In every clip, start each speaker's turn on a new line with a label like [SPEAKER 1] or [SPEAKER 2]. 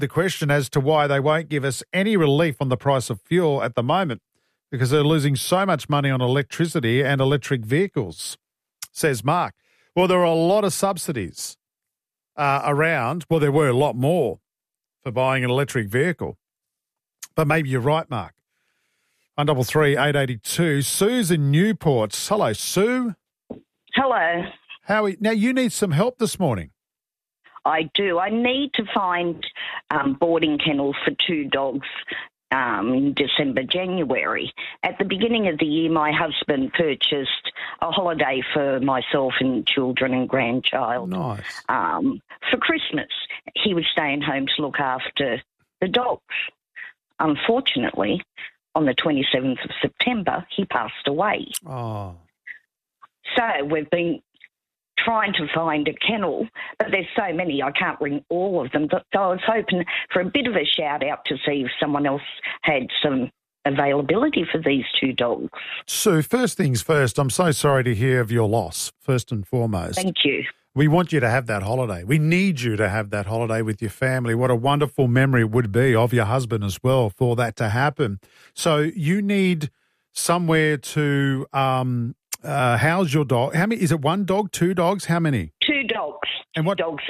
[SPEAKER 1] the question as to why they won't give us any relief on the price of fuel at the moment because they're losing so much money on electricity and electric vehicles, says Mark. Well, there are a lot of subsidies around. Well, there were a lot more for buying an electric vehicle. But maybe you're right, Mark. 133 882. Sue's in Newport. Hello, Sue.
[SPEAKER 2] Hello.
[SPEAKER 1] Now, you need some help this morning.
[SPEAKER 2] I do. I need to find boarding kennels for 2 dogs in December, January. At the beginning of the year, my husband purchased a holiday for myself and children and grandchild.
[SPEAKER 1] Nice.
[SPEAKER 2] For Christmas. He was staying home to look after the dogs. Unfortunately, on the 27th of September, he passed away.
[SPEAKER 1] Oh.
[SPEAKER 2] So we've been trying to find a kennel, but there's so many, I can't ring all of them. So I was hoping for a bit of a shout-out to see if someone else had some availability for these 2 dogs.
[SPEAKER 1] Sue, first things first, I'm so sorry to hear of your loss, first and foremost.
[SPEAKER 2] Thank you.
[SPEAKER 1] We want you to have that holiday. We need you to have that holiday with your family. What a wonderful memory it would be of your husband as well for that to happen. So you need somewhere to house your dog. How many? Is it 1 dog, 2 dogs? How many?
[SPEAKER 2] 2 dogs.
[SPEAKER 1] And what
[SPEAKER 2] dogs?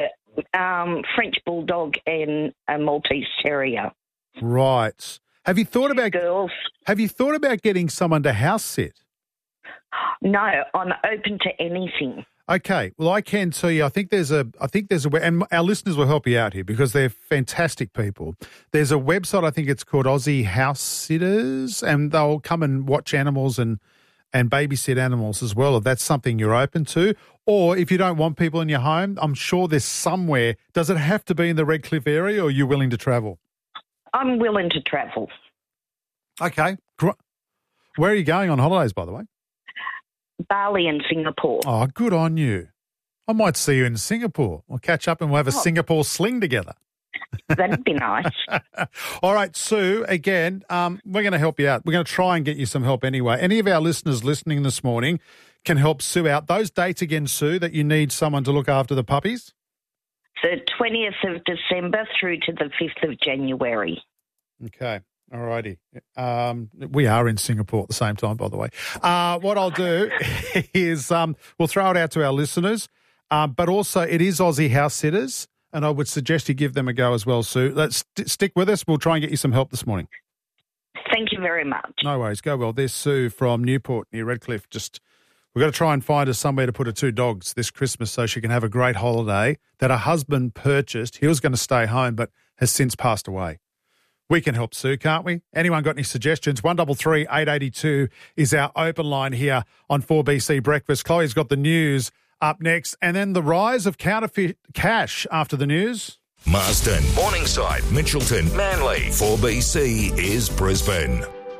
[SPEAKER 2] French Bulldog and a Maltese Terrier.
[SPEAKER 1] Right. Have you thought about
[SPEAKER 2] girls?
[SPEAKER 1] Have you thought about getting someone to house sit?
[SPEAKER 2] No, I'm open to anything.
[SPEAKER 1] Okay, well, I can tell you, I think there's a way, and our listeners will help you out here because they're fantastic people. There's a website, I think it's called Aussie House Sitters, and they'll come and watch animals and babysit animals as well, if that's something you're open to. Or if you don't want people in your home, I'm sure there's somewhere. Does it have to be in the Redcliffe area, or are you willing to travel?
[SPEAKER 2] I'm willing to travel.
[SPEAKER 1] Okay. Where are you going on holidays, by the way?
[SPEAKER 2] Bali and Singapore.
[SPEAKER 1] Oh, good on you. I might see you in Singapore. We'll catch up and we'll have a Singapore sling together.
[SPEAKER 2] That'd be nice.
[SPEAKER 1] All right, Sue, again, we're going to help you out. We're going to try and get you some help anyway. Any of our listeners listening this morning can help Sue out. Those dates again, Sue, that you need someone to look after the puppies?
[SPEAKER 2] The 20th of December through to the 5th of January.
[SPEAKER 1] Okay. All righty. We are in Singapore at the same time, by the way. What I'll do is we'll throw it out to our listeners, but also it is Aussie House Sitters, and I would suggest you give them a go as well, Sue. Let's stick with us. We'll try and get you some help this morning.
[SPEAKER 2] Thank you very much.
[SPEAKER 1] No worries. Go well. There's Sue from Newport near Redcliffe. We've got to try and find her somewhere to put her 2 dogs this Christmas so she can have a great holiday that her husband purchased. He was going to stay home but has since passed away. We can help Sue, can't we? Anyone got any suggestions? 133 882 is our open line here on 4BC Breakfast. Chloe's got the news up next, and then the rise of counterfeit cash after the news.
[SPEAKER 3] Marsden, Morningside, Mitchelton, Manly. 4BC is Brisbane.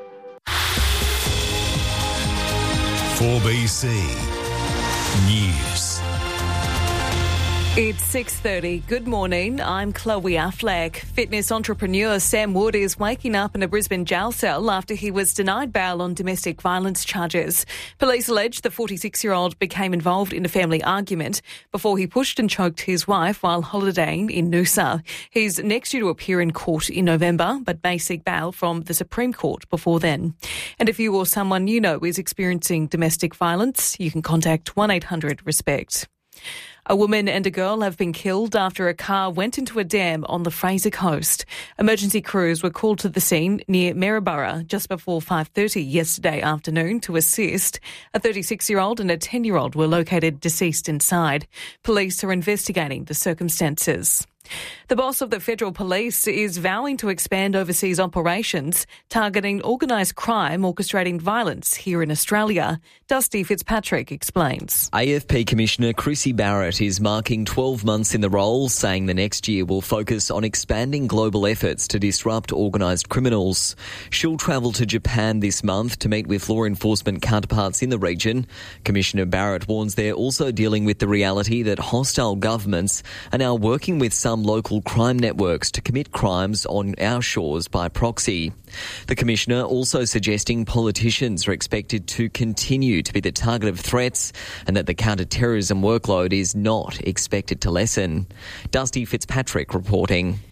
[SPEAKER 3] 4BC News.
[SPEAKER 4] It's 6:30. Good morning. I'm Chloe Affleck. Fitness entrepreneur Sam Wood is waking up in a Brisbane jail cell after he was denied bail on domestic violence charges. Police allege the 46-year-old became involved in a family argument before he pushed and choked his wife while holidaying in Noosa. He's next due to appear in court in November, but may seek bail from the Supreme Court before then. And if you or someone you know is experiencing domestic violence, you can contact 1-800-RESPECT. A woman and a girl have been killed after a car went into a dam on the Fraser Coast. Emergency crews were called to the scene near Maryborough just before 5:30 yesterday afternoon to assist. A 36-year-old and a 10-year-old were located deceased inside. Police are investigating the circumstances. The boss of the Federal Police is vowing to expand overseas operations targeting organised crime orchestrating violence here in Australia. Dusty Fitzpatrick explains.
[SPEAKER 5] AFP Commissioner Chrissy Barrett is marking 12 months in the role, saying the next year will focus on expanding global efforts to disrupt organised criminals. She'll travel to Japan this month to meet with law enforcement counterparts in the region. Commissioner Barrett warns they're also dealing with the reality that hostile governments are now working with some local crime networks to commit crimes on our shores by proxy. The Commissioner also suggesting politicians are expected to continue to be the target of threats and that the counter-terrorism workload is not expected to lessen. Dusty Fitzpatrick reporting.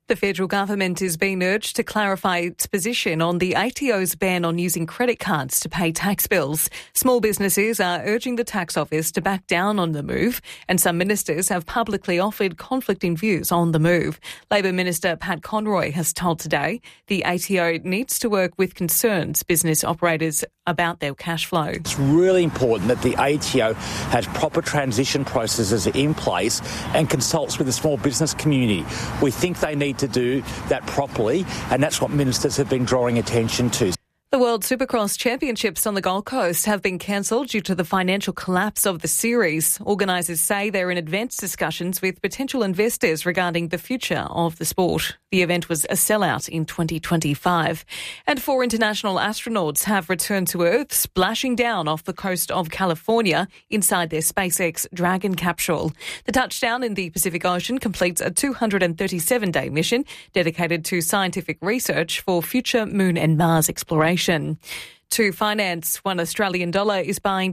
[SPEAKER 4] The federal government is being urged to clarify its position on the ATO's ban on using credit cards to pay tax bills. Small businesses are urging the tax office to back down on the move, and some ministers have publicly offered conflicting views on the move. Labor Minister Pat Conroy has told Today the ATO needs to work with concerns business operators about their cash flow.
[SPEAKER 6] It's really important that the ATO has proper transition processes in place and consults with the small business community. We think they need to do that properly, and that's what ministers have been drawing attention to.
[SPEAKER 4] The World Supercross Championships on the Gold Coast have been cancelled due to the financial collapse of the series. Organisers say they're in advanced discussions with potential investors regarding the future of the sport. The event was a sellout in 2025. And 4 international astronauts have returned to Earth, splashing down off the coast of California inside their SpaceX Dragon capsule. The touchdown in the Pacific Ocean completes a 237-day mission dedicated to scientific research for future Moon and Mars exploration. To finance, $1 Australian is buying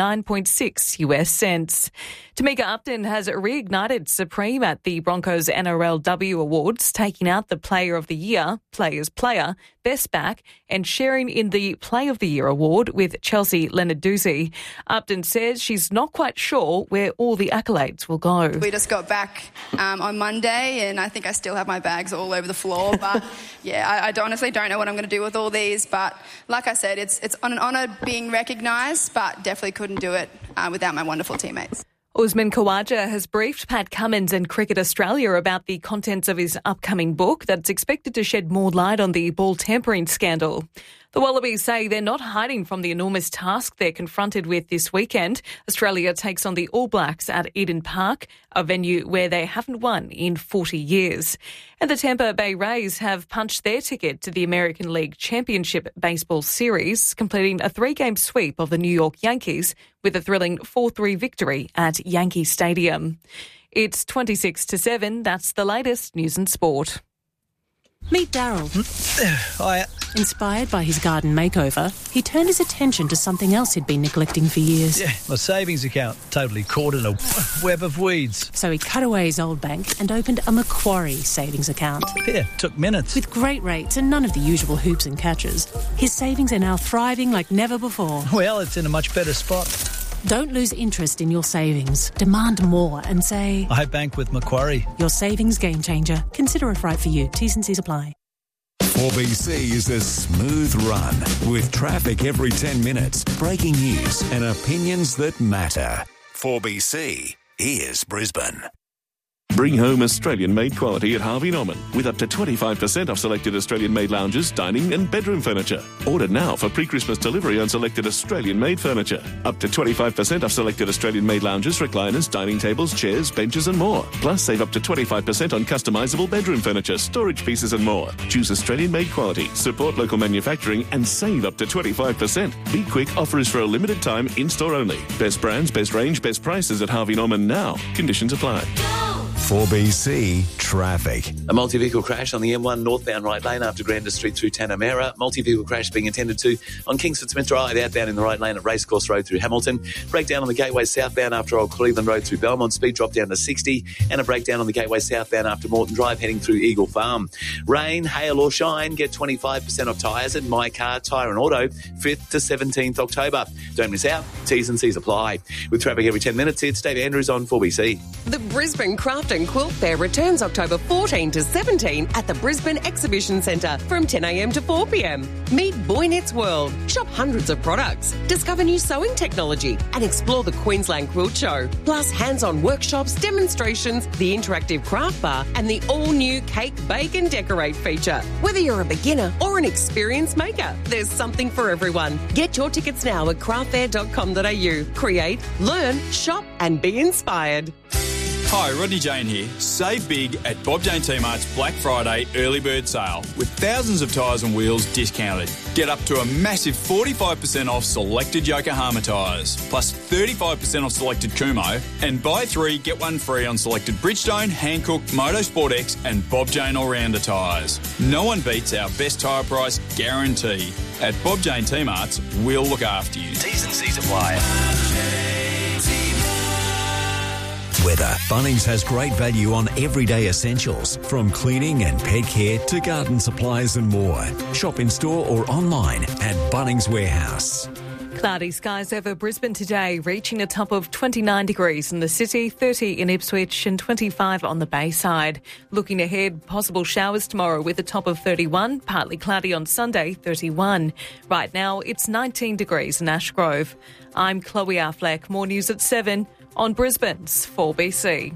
[SPEAKER 4] 69.6 US cents. Tamika Upton has reignited Supreme at the Broncos NRLW Awards, taking out the Player of the Year, Players Player, Best Back, and sharing in the Play of the Year award with Chelsea Lenarduzzi. Upton says she's not quite sure where all the accolades will go.
[SPEAKER 7] We just got back on Monday, and I think I still have my bags all over the floor. But yeah, I honestly don't know what I'm going to do with all these. But like I said, it's an honour being recognised, but definitely couldn't do it without my wonderful teammates.
[SPEAKER 4] Usman Khawaja has briefed Pat Cummins and Cricket Australia about the contents of his upcoming book that's expected to shed more light on the ball tampering scandal. The Wallabies say they're not hiding from the enormous task they're confronted with this weekend. Australia takes on the All Blacks at Eden Park, a venue where they haven't won in 40 years. And the Tampa Bay Rays have punched their ticket to the American League Championship Baseball Series, completing a 3-game sweep of the New York Yankees with a thrilling 4-3 victory at Yankee Stadium. It's 26-7. That's the latest news and sport.
[SPEAKER 8] Meet Daryl.
[SPEAKER 9] Hiya.
[SPEAKER 8] Inspired by his garden makeover, he turned his attention to something else he'd been neglecting for years.
[SPEAKER 9] Yeah, my savings account, totally caught in a web of weeds.
[SPEAKER 8] So he cut away his old bank and opened a Macquarie savings account.
[SPEAKER 9] Yeah, took minutes.
[SPEAKER 8] With great rates and none of the usual hoops and catches, his savings are now thriving like never before.
[SPEAKER 9] Well, it's in a much better spot.
[SPEAKER 8] Don't lose interest in your savings. Demand more and say,
[SPEAKER 9] I bank with Macquarie.
[SPEAKER 8] Your savings game changer. Consider if right for you. T's and C's apply.
[SPEAKER 3] 4BC is a smooth run with traffic every 10 minutes, breaking news and opinions that matter. 4BC is Brisbane.
[SPEAKER 10] Bring home Australian-made quality at Harvey Norman with up to 25% off selected Australian-made lounges, dining and bedroom furniture. Order now for pre-Christmas delivery on selected Australian-made furniture. Up to 25% off selected Australian-made lounges, recliners, dining tables, chairs, benches and more. Plus, save up to 25% on customisable bedroom furniture, storage pieces and more. Choose Australian-made quality, support local manufacturing and save up to 25%. Be quick, offer is for a limited time, in-store only. Best brands, best range, best prices at Harvey Norman now. Conditions apply.
[SPEAKER 3] 4BC Traffic.
[SPEAKER 11] A multi-vehicle crash on the M1 northbound right lane after Grandis Street through Tanamera. Multi-vehicle crash being attended to on Kingsford Smith Drive, outbound in the right lane at Racecourse Road through Hamilton. Breakdown on the Gateway southbound after Old Cleveland Road through Belmont. Speed drop down to 60. And a breakdown on the Gateway southbound after Morton Drive heading through Eagle Farm. Rain, hail or shine, get 25% off tyres at My Car, Tyre and Auto, 5th to 17th October. Don't miss out. T's and C's apply. With traffic every 10 minutes, it's Dave Andrews on 4BC.
[SPEAKER 12] The Brisbane Craft and Quilt Fair returns October 14 to 17 at the Brisbane Exhibition Centre from 10 a.m. to 4 p.m. Meet Boy Knits World, shop hundreds of products, discover new sewing technology and explore the Queensland Quilt Show. Plus hands-on workshops, demonstrations, the interactive craft bar and the all-new Cake, Bake and Decorate feature. Whether you're a beginner or an experienced maker, there's something for everyone. Get your tickets now at craftfair.com.au. Create, learn, shop and be inspired.
[SPEAKER 13] Hi, Rodney Jane here. Save big at Bob Jane T-Mart's Black Friday early bird sale with thousands of tyres and wheels discounted. Get up to a massive 45% off selected Yokohama tyres, plus 35% off selected Kumho, and buy 3, get 1 free on selected Bridgestone, Hankook, Motorsport X and Bob Jane All-Rounder tyres. No one beats our best tyre price guarantee. At Bob Jane T-Mart's, we'll look after you.
[SPEAKER 3] T's and C's apply. weather, Bunnings has great value on everyday essentials, from cleaning and pet care to garden supplies and more. Shop in store or online at Bunnings Warehouse.
[SPEAKER 4] Cloudy skies over Brisbane today, reaching a top of 29 degrees in the city, 30 in Ipswich and 25 on the Bayside. Looking ahead, possible showers tomorrow with a top of 31, partly cloudy on Sunday, 31. Right now, it's 19 degrees in Ashgrove. I'm Chloe Affleck. More news at 7 on Brisbane's 4BC.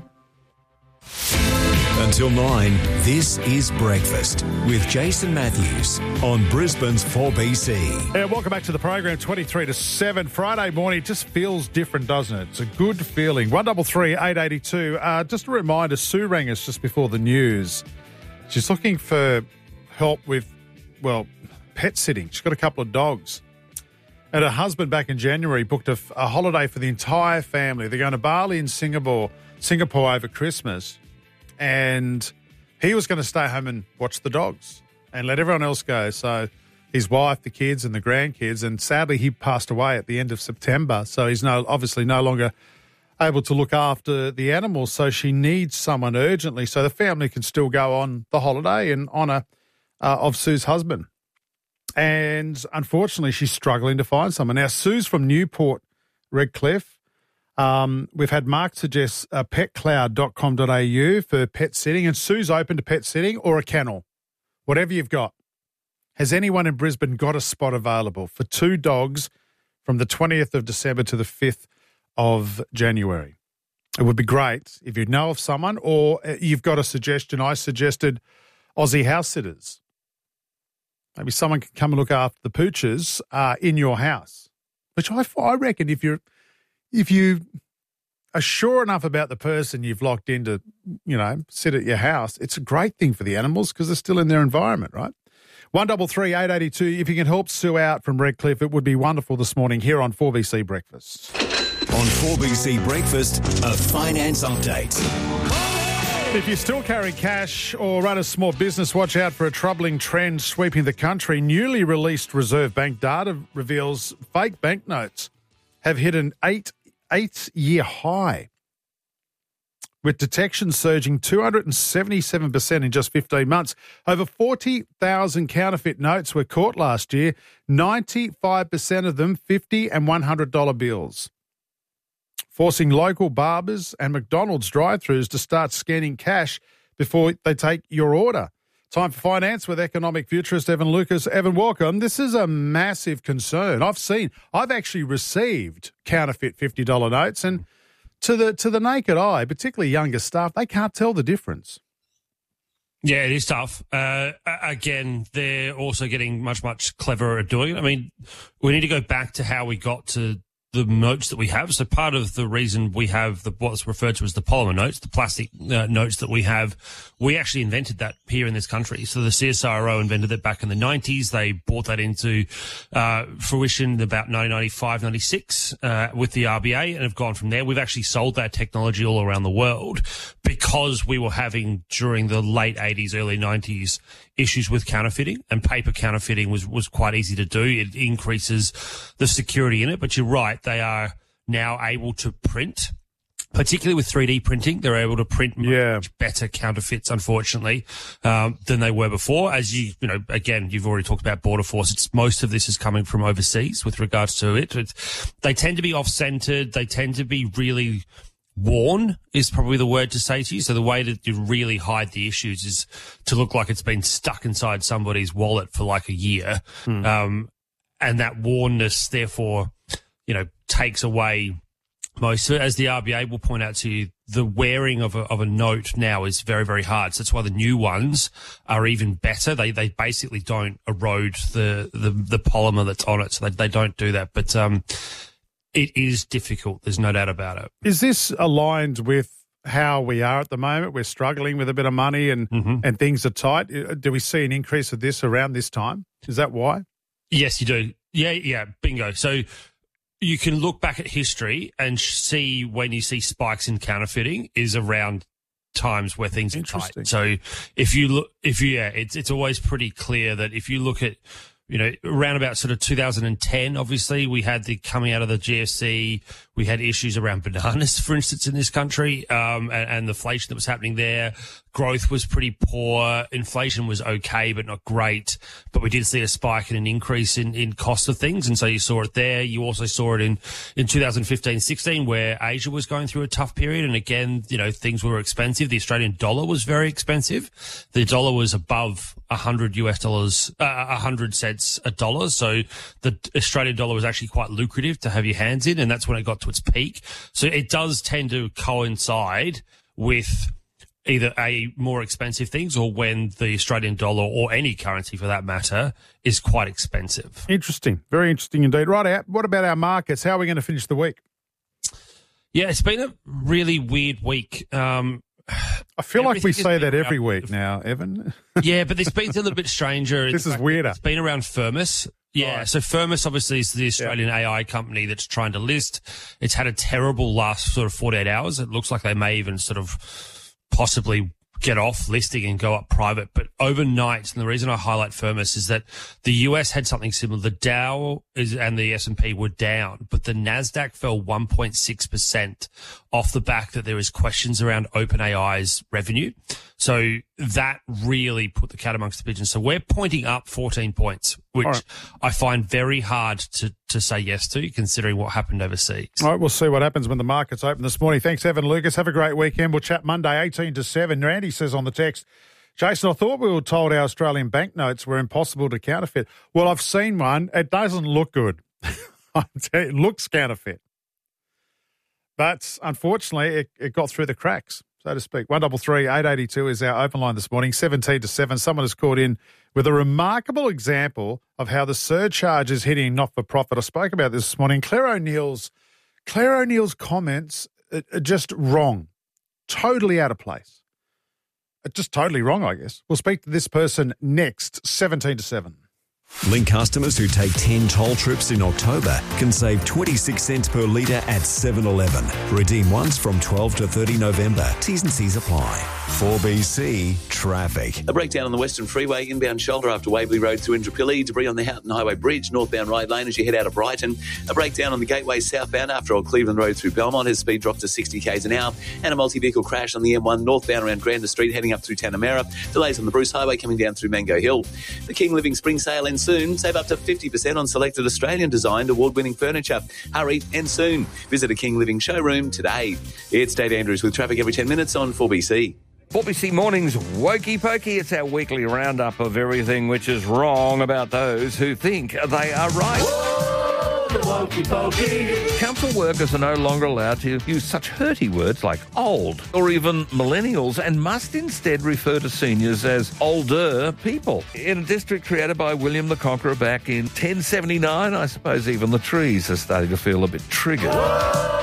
[SPEAKER 3] Until 9, this is Breakfast with Jason Matthews on Brisbane's 4BC.
[SPEAKER 1] Yeah, welcome back to the program, 23 to 7. Friday morning, it just feels different, doesn't it? It's a good feeling. 133 882. Just a reminder, Sue rang us just before the news. She's looking for help with, pet sitting. She's got a couple of dogs. And her husband back in January booked a holiday for the entire family. They're going to Bali and Singapore over Christmas. And he was going to stay home and watch the dogs and let everyone else go. So his wife, the kids and the grandkids, and sadly he passed away at the end of September. So he's obviously no longer able to look after the animals. So she needs someone urgently so the family can still go on the holiday in honour of Sue's husband. And unfortunately, she's struggling to find someone. Now, Sue's from Newport, Redcliffe. We've had Mark suggest petcloud.com.au for pet sitting, and Sue's open to pet sitting or a kennel, whatever you've got. Has anyone in Brisbane got a spot available for 2 dogs from the 20th of December to the 5th of January? It would be great if you know of someone, or you've got a suggestion. I suggested Aussie house sitters. Maybe someone can come and look after the pooches in your house, which I reckon if you are sure enough about the person you've locked in to, sit at your house, it's a great thing for the animals because they're still in their environment, right? 133 882. If you can help Sue out from Redcliffe, it would be wonderful this morning here on 4BC Breakfast.
[SPEAKER 3] On 4BC Breakfast, a finance update.
[SPEAKER 1] If you still carry cash or run a small business, watch out for a troubling trend sweeping the country. Newly released Reserve Bank data reveals fake banknotes have hit an eight-year high, with detection surging 277% in just 15 months. Over 40,000 counterfeit notes were caught last year, 95% of them $50 and $100 bills, forcing local barbers and McDonald's drive-thrus to start scanning cash before they take your order. Time for finance with economic futurist Evan Lucas. Evan, welcome. This is a massive concern. I've actually received counterfeit $50 notes, and to the naked eye, particularly younger staff, they can't tell the difference.
[SPEAKER 14] Yeah, it is tough. Again, they're also getting much, much cleverer at doing it. I mean, we need to go back to how we got to the notes that we have. So part of the reason we have what's referred to as the polymer notes, the plastic notes that we have, we actually invented that here in this country. So the CSIRO invented it back in the 90s. They brought that into fruition about 1995, 96 with the RBA, and have gone from there. We've actually sold that technology all around the world because we were having, during the late 80s, early 90s, issues with counterfeiting, and paper counterfeiting was quite easy to do. It increases the security in it, but you're right, they are now able to print, particularly with 3D printing. They're able to print much better counterfeits, unfortunately, than they were before. As again, you've already talked about Border Force. Most of this is coming from overseas with regards to it. They tend to be off-centered. They tend to be really worn is probably the word to say to you. So the way that you really hide the issues is to look like it's been stuck inside somebody's wallet for like a year. And that wornness, therefore, takes away most. As the RBA will point out to you, the wearing of a note now is very, very hard. So that's why the new ones are even better. They basically don't erode the polymer that's on it. So they don't do that. But, it is difficult. There's no doubt about it.
[SPEAKER 1] Is this aligned with how we are at the moment? We're struggling with a bit of money and things are tight. Do we see an increase of this around this time? Is that why?
[SPEAKER 14] Yes, you do. Yeah, bingo. So you can look back at history and see when you see spikes in counterfeiting is around times where things are tight. So if you look, it's always pretty clear that if you look at around about sort of 2010, obviously, we had the coming out of the GFC. We had issues around bananas, for instance, in this country, and the inflation that was happening there. Growth was pretty poor. Inflation was okay, but not great. But we did see a spike and an increase in cost of things. And so you saw it there. You also saw it in 2015-16, where Asia was going through a tough period. And again, things were expensive. The Australian dollar was very expensive. The dollar was above $100 cents a dollar. So the Australian dollar was actually quite lucrative to have your hands in. And that's when it got to its peak. So it does tend to coincide with either more expensive things or when the Australian dollar or any currency for that matter is quite expensive.
[SPEAKER 1] Interesting. Very interesting indeed. Right. What about our markets? How are we going to finish the week?
[SPEAKER 14] Yeah, it's been a really weird week.
[SPEAKER 1] I feel like we say that every week now, Evan.
[SPEAKER 14] Yeah, but this week's a little bit stranger.
[SPEAKER 1] This is weirder.
[SPEAKER 14] It's been around Firmus. Yeah, right. So Firmus obviously is the Australian AI company that's trying to list. It's had a terrible last sort of 48 hours. It looks like they may even sort of possibly get off listing and go up private. But overnight, and the reason I highlight Firmus is that the US had something similar. The Dow and the S&P were down, but the NASDAQ fell 1.6% off the back that there was questions around OpenAI's revenue. So that really put the cat amongst the pigeons. So we're pointing up 14 points, which I find very hard to say yes to, considering what happened overseas.
[SPEAKER 1] All right, we'll see what happens when the markets open this morning. Thanks, Evan Lucas. Have a great weekend. We'll chat Monday, 18 to 7. Randy says on the text, Jason, I thought we were told our Australian banknotes were impossible to counterfeit. Well, I've seen one. It doesn't look good. It looks counterfeit. But unfortunately, it got through the cracks, so to speak. 133 882 is our open line this morning, 17 to 7. Someone has called in with a remarkable example of how the surcharge is hitting not-for-profit. I spoke about this morning. Claire O'Neill's comments are just wrong, totally out of place. Just totally wrong, I guess. We'll speak to this person next, 17 to 7.
[SPEAKER 3] Link customers who take 10 toll trips in October can save 26 cents per litre at 7-Eleven. Redeem once from 12 to 30 November. T's and C's apply. 4BC Traffic.
[SPEAKER 11] A breakdown on the Western Freeway, inbound shoulder after Waverley Road through Indooroopilly. Debris on the Houghton Highway Bridge, northbound right lane as you head out of Brighton. A breakdown on the Gateway southbound after Old Cleveland Road through Belmont has speed dropped to 60 k's an hour. And a multi-vehicle crash on the M1 northbound around Granda Street heading up through Tanamera. Delays on the Bruce Highway coming down through Mango Hill. The King Living Spring Sale ends soon. Save up to 50% on selected Australian-designed award-winning furniture. Hurry and soon. Visit a King Living showroom today. It's Dave Andrews with traffic every 10 minutes on 4BC.
[SPEAKER 15] 4BC Mornings Wokey Pokey. It's our weekly roundup of everything which is wrong about those who think they are right. Whoa, the Wokey Pokey. Council workers are no longer allowed to use such hurty words like old or even millennials and must instead refer to seniors as older people. In a district created by William the Conqueror back in 1079, I suppose even the trees are starting to feel a bit triggered. Whoa,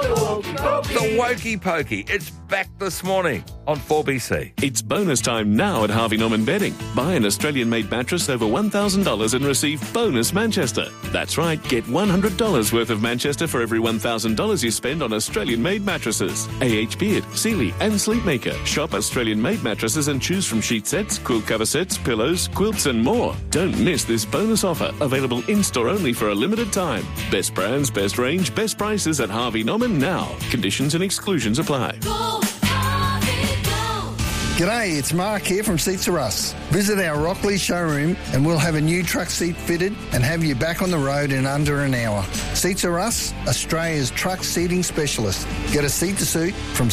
[SPEAKER 15] the Wokey Pokey. It's back this morning on 4BC.
[SPEAKER 10] It's bonus time now at Harvey Norman Bedding. Buy an Australian-made mattress over $1,000 and receive bonus Manchester. That's right, get $100 worth of Manchester for every $1,000 you spend on Australian-made mattresses. AH Beard, Sealy and Sleepmaker. Shop Australian-made mattresses and choose from sheet sets, quilt cover sets, pillows, quilts and more. Don't miss this bonus offer. Available in-store only for a limited time. Best brands, best range, best prices at Harvey Norman now. Conditions and exclusions apply.
[SPEAKER 16] G'day, it's Mark here from Seats for Us. Visit our Rockley showroom and we'll have a new truck seat fitted and have you back on the road in under an hour. Seats for Us, Australia's truck seating specialist. Get a seat to suit from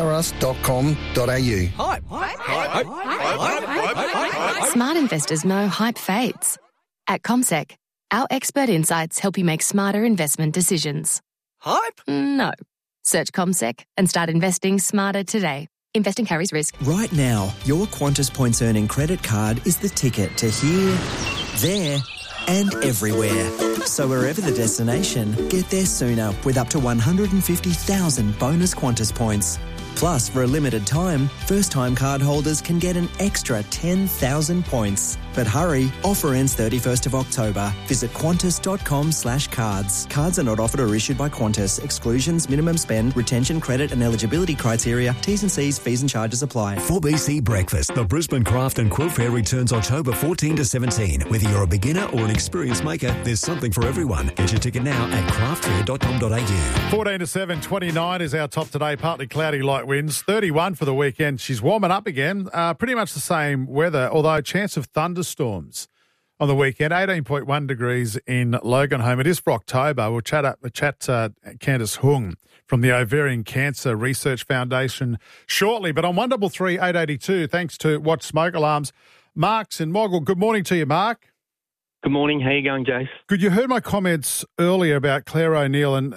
[SPEAKER 16] seatsforus.com.au.
[SPEAKER 17] Smart investors know hype fades. At CommSec, our expert insights help you make smarter investment decisions.
[SPEAKER 18] Hype?
[SPEAKER 17] No. Search CommSec and start investing smarter today. Investing carries risk.
[SPEAKER 18] Right now, your Qantas Points Earning credit card is the ticket to here, there, and everywhere. So wherever the destination, get there sooner with up to 150,000 bonus Qantas points. Plus, for a limited time, first-time cardholders can get an extra 10,000 points. But hurry, offer ends 31st of October. Visit qantas.com/cards. Cards are not offered or issued by Qantas. Exclusions, minimum spend, retention, credit and eligibility criteria, T's and C's, fees and charges apply.
[SPEAKER 3] 4BC Breakfast. The Brisbane Craft and Quilt Fair returns October 14 to 17. Whether you're a beginner or an experienced maker, there's something for everyone. Get your ticket now at craftfair.com.au.
[SPEAKER 1] 14 to 7, 29 is our top today. Partly cloudy, light winds. 31 for the weekend. She's warming up again. Pretty much the same weather, although chance of thunderstorms on the weekend. 18.1 degrees in Loganholme. It is for October. We'll chat Candice Hung from the Ovarian Cancer Research Foundation shortly. But on 133 882, thanks to Watch Smoke Alarms, Mark's in Moggill. Good morning to you, Mark.
[SPEAKER 19] Good morning. How you going, Jace?
[SPEAKER 1] Good. You heard my comments earlier about Claire O'Neill and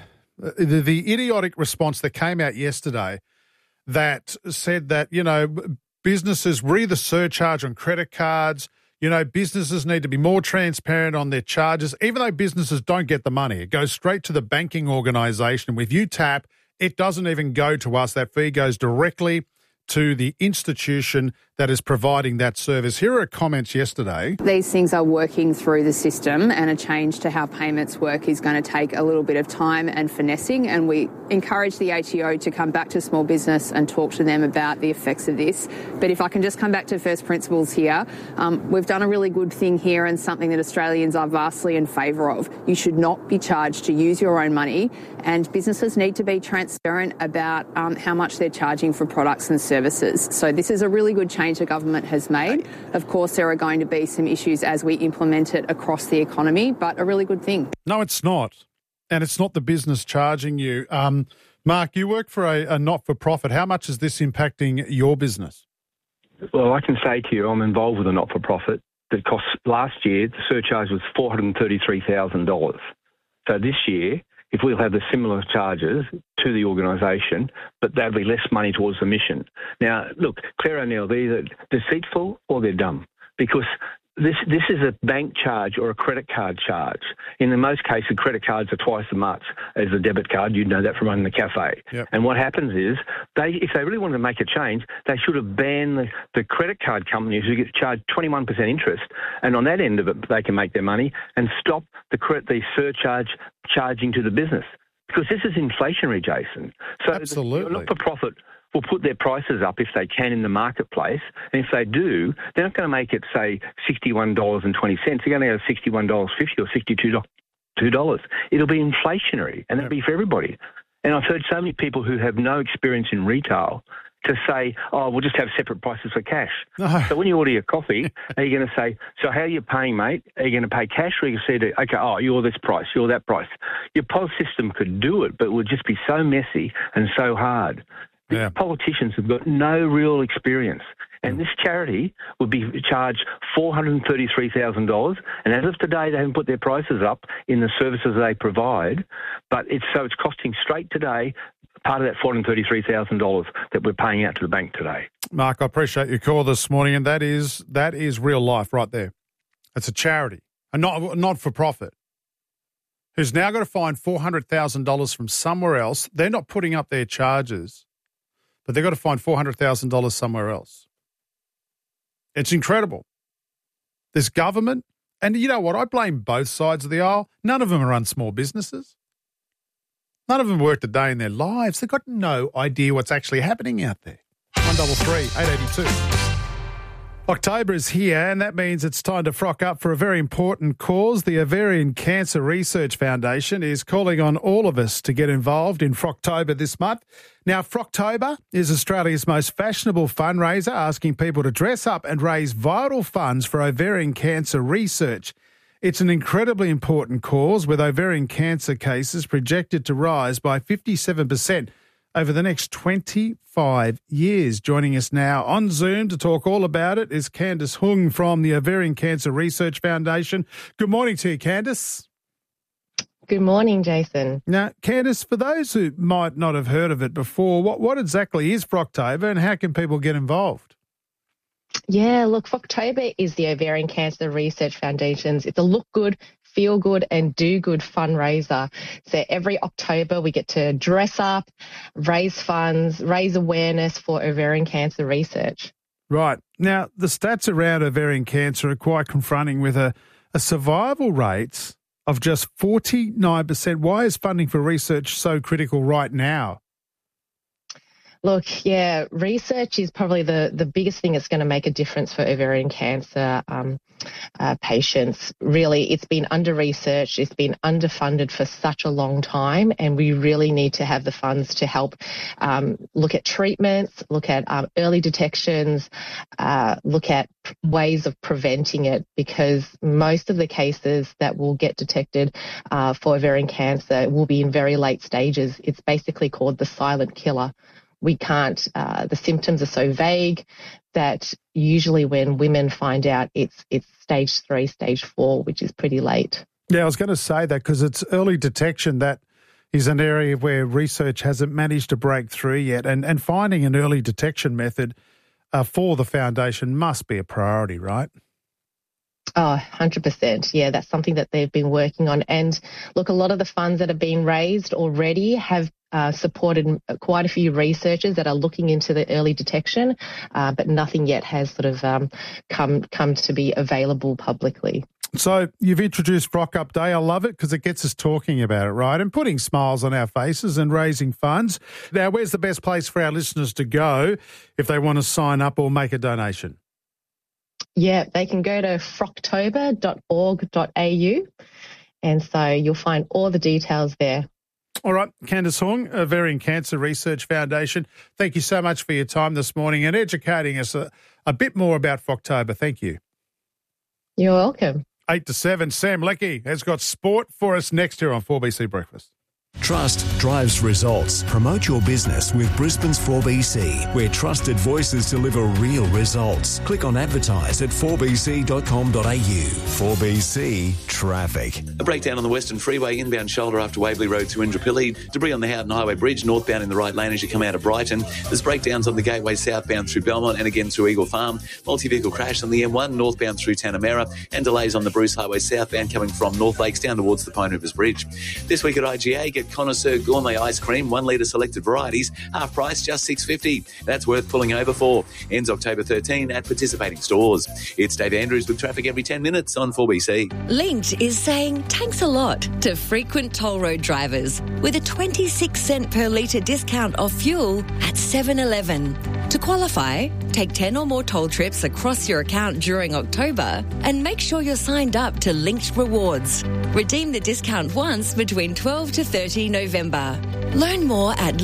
[SPEAKER 1] the idiotic response that came out yesterday that said that, businesses were either surcharge on credit cards. Businesses need to be more transparent on their charges, even though businesses don't get the money. It goes straight to the banking organisation. With you tap, it doesn't even go to us. That fee goes directly to the institution that is providing that service. Here are comments yesterday.
[SPEAKER 20] These things are working through the system, and a change to how payments work is going to take a little bit of time and finessing, and we encourage the ATO to come back to small business and talk to them about the effects of this. But if I can just come back to first principles here, we've done a really good thing here and something that Australians are vastly in favour of. You should not be charged to use your own money, and businesses need to be transparent about how much they're charging for products and services. So this is a really good change the government has made. Of course, there are going to be some issues as we implement it across the economy, but a really good thing.
[SPEAKER 1] No, it's not. And it's not the business charging you. Mark, you work for a not-for-profit. How much is this impacting your business?
[SPEAKER 19] Well, I can say to you, I'm involved with a not-for-profit that cost last year, the surcharge was $433,000. So this year, if we'll have the similar charges to the organisation, but that'll be less money towards the mission. Now, look, Claire O'Neill, they're either deceitful or they're dumb, because this is a bank charge or a credit card charge. In the most cases, credit cards are twice as much as a debit card. You'd know that from running the cafe.
[SPEAKER 1] Yep.
[SPEAKER 19] And what happens is, if they really wanted to make a change, they should have banned the credit card companies who get charged 21% interest, and on that end of it, they can make their money, and stop the surcharge charging to the business. Because this is inflationary, Jason. So
[SPEAKER 1] absolutely.
[SPEAKER 19] The not-for-profit will put their prices up if they can in the marketplace. And if they do, they're not going to make it, say, $61.20. They're going to go $61.50 or $62. It'll be inflationary, and that'll be for everybody. And I've heard so many people who have no experience in retail to say, oh, we'll just have separate prices for cash.
[SPEAKER 1] No.
[SPEAKER 19] So when you order your coffee, are you going to say, so how are you paying, mate? Are you going to pay cash, or are you going to say, okay, you're this price, you're that price? Your POS system could do it, but it would just be so messy and so hard.
[SPEAKER 1] Yeah.
[SPEAKER 19] Politicians have got no real experience. And this charity would be charged $433,000. And as of today, they haven't put their prices up in the services they provide. But it's costing straight today part of that $433,000 that we're paying out to the bank today.
[SPEAKER 1] Mark, I appreciate your call this morning, and that is real life right there. It's a charity, a not-for-profit, who's now got to find $400,000 from somewhere else. They're not putting up their charges, but they've got to find $400,000 somewhere else. It's incredible. This government, and you know what? I blame both sides of the aisle. None of them run small businesses. None of them worked a day in their lives. They've got no idea what's actually happening out there. 133 882. October is here, and that means it's time to frock up for a very important cause. The Ovarian Cancer Research Foundation is calling on all of us to get involved in Frocktober this month. Now, Frocktober is Australia's most fashionable fundraiser, asking people to dress up and raise vital funds for ovarian cancer research. It's an incredibly important cause, with ovarian cancer cases projected to rise by 57% over the next 25 years. Joining us now on Zoom to talk all about it is Candice Hung from the Ovarian Cancer Research Foundation. Good morning to you, Candice.
[SPEAKER 21] Good morning, Jason.
[SPEAKER 1] Now, Candice, for those who might not have heard of it before, what exactly is Frocktober and how can people get involved?
[SPEAKER 21] Yeah, look, Frocktober is the Ovarian Cancer Research Foundation's. It's a look good, feel good and do good fundraiser. So every October we get to dress up, raise funds, raise awareness for ovarian cancer research.
[SPEAKER 1] Right. Now, the stats around ovarian cancer are quite confronting, with a survival rate of just 49%. Why is funding for research so critical right now?
[SPEAKER 21] Look, yeah, research is probably the biggest thing that's going to make a difference for ovarian cancer patients. Really, it's been under-researched, it's been underfunded for such a long time, and we really need to have the funds to help look at treatments, look at early detections, look at ways of preventing it, because most of the cases that will get detected for ovarian cancer will be in very late stages. It's basically called the silent killer. We can't, the symptoms are so vague that usually when women find out, it's stage 3, stage 4, which is pretty late.
[SPEAKER 1] Yeah, I was going to say that because it's early detection that is an area where research hasn't managed to break through yet. And finding an early detection method for the foundation must be a priority, right?
[SPEAKER 21] Oh, 100%. Yeah, that's something that they've been working on. And look, a lot of the funds that have been raised already have supported quite a few researchers that are looking into the early detection, but nothing yet has sort of come to be available publicly.
[SPEAKER 1] So you've introduced Rock Up Day. I love it because it gets us talking about it, right, and putting smiles on our faces and raising funds. Now, where's the best place for our listeners to go if they want to sign up or make a donation?
[SPEAKER 21] Yeah, they can go to froctober.org.au, and so you'll find all the details there.
[SPEAKER 1] All right, Candice Hung, Ovarian Cancer Research Foundation, thank you so much for your time this morning and educating us a bit more about Froctober. Thank you.
[SPEAKER 21] You're welcome.
[SPEAKER 1] 8 to 7, Sam Leckie has got sport for us next here on 4BC Breakfast.
[SPEAKER 3] Trust drives results. Promote your business with Brisbane's 4BC, where trusted voices deliver real results. Click on advertise at 4bc.com.au. 4BC Traffic.
[SPEAKER 11] A breakdown on the Western Freeway, inbound shoulder after Waverley Road to Indooroopilly. Debris on the Houghton Highway Bridge, northbound in the right lane as you come out of Brighton. There's breakdowns on the Gateway southbound through Belmont and again through Eagle Farm. Multi-vehicle crash on the M1 northbound through Tanamera, and delays on the Bruce Highway southbound coming from North Lakes down towards the Pine Rivers Bridge. This week at IGA, get Connoisseur Gourmet Ice Cream, 1 litre selected varieties, half price, just $6.50. That's worth pulling over for. Ends October 13 at participating stores. It's Dave Andrews with traffic every 10 minutes on 4BC.
[SPEAKER 2] Linked is saying thanks a lot to frequent toll road drivers with a 26-cent per litre discount off fuel at 7-Eleven. To qualify, take 10 or more toll trips across your account during October and make sure you're signed up to Linked Rewards. Redeem the discount once between 12 to 30 November. Learn more at